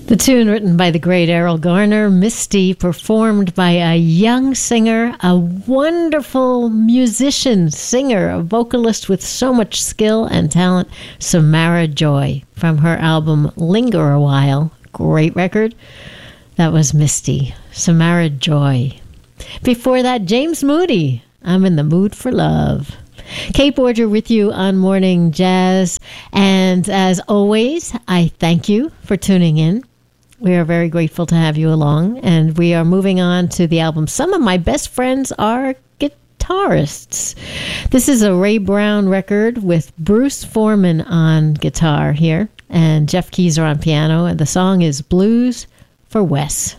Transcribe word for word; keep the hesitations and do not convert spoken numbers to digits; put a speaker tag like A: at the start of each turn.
A: The tune written by the great Errol Garner, Misty, performed by a young singer, a wonderful musician, singer, a vocalist with so much skill and talent, Samara Joy, from her album Linger a While. Great record. That was Misty, Samara Joy. Before that, James Moody, I'm in the Mood for Love. Kate Borger with you on Morning Jazz. And as always, I thank you for tuning in. We are very grateful to have you along. And we are moving on to the album Some of My Best Friends Are Guitarists. This is a Ray Brown record with Bruce Foreman on guitar here. And Jeff Keezer on piano. And the song is Blues for Wes.